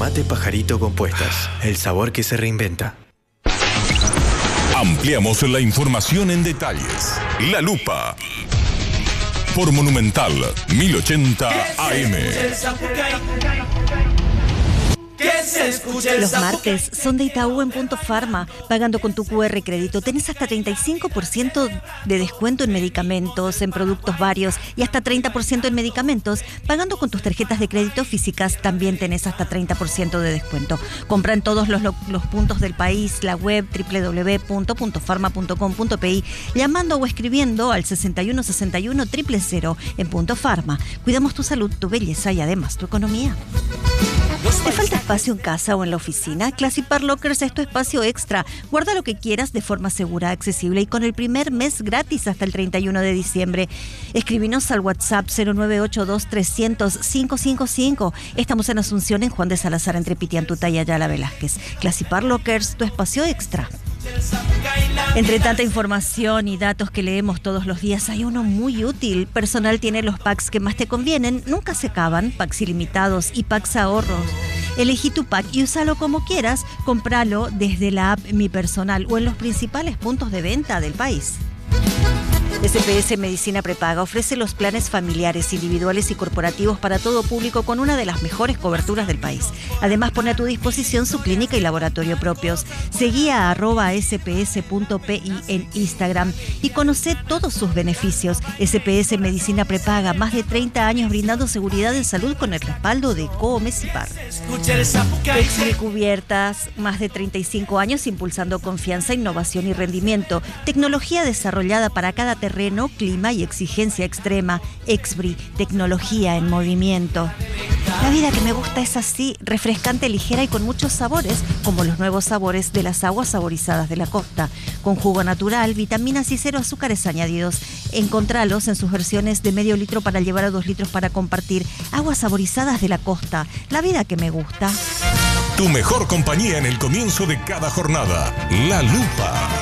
Mate Pajarito Compuestas, el sabor que se reinventa. Ampliamos la información en detalles. La Lupa. Por Monumental 1080 AM. Los martes son de Itaú en Punto Pharma. Pagando con tu QR crédito tenés hasta 35% de descuento en medicamentos, en productos varios y hasta 30% en medicamentos. Pagando con tus tarjetas de crédito físicas también tenés hasta 30% de descuento. Compra en todos los puntos del país, la web www.puntofarma.com.pi, llamando o escribiendo al 6161 000 en Punto Pharma. Cuidamos tu salud, tu belleza y además tu economía. ¿Te falta espacio en casa o en la oficina? Classipar Lockers es tu espacio extra. Guarda lo que quieras de forma segura, accesible y con el primer mes gratis hasta el 31 de diciembre. Escribinos al WhatsApp 0982-300-555. Estamos en Asunción, en Juan de Salazar, entre Pitiantuta y Ayala Velázquez. Classipar Lockers, tu espacio extra. Entre tanta información y datos que leemos todos los días, hay uno muy útil. Personal tiene los packs que más te convienen, nunca se acaban, packs ilimitados y packs ahorros. Elegí tu pack y úsalo como quieras, cómpralo desde la app Mi Personal o en los principales puntos de venta del país. SPS Medicina Prepaga ofrece los planes familiares, individuales y corporativos para todo público con una de las mejores coberturas del país. Además, pone a tu disposición su clínica y laboratorio propios. Seguí a @sps.pi en Instagram y conoce todos sus beneficios. SPS Medicina Prepaga, más de 30 años brindando seguridad en salud con el respaldo de Comesipar. Textil Cubiertas, más de 35 años impulsando confianza, innovación y rendimiento. Tecnología desarrollada para cada terreno, clima y exigencia extrema. Expri, tecnología en movimiento. La vida que me gusta es así, refrescante, ligera y con muchos sabores, como los nuevos sabores de las aguas saborizadas de la costa, con jugo natural, vitaminas y 0 azúcares añadidos. Encontralos en sus versiones de medio litro para llevar a 2 litros para compartir. Aguas saborizadas de la costa, la vida que me gusta. Tu mejor compañía en el comienzo de cada jornada. La Lupa.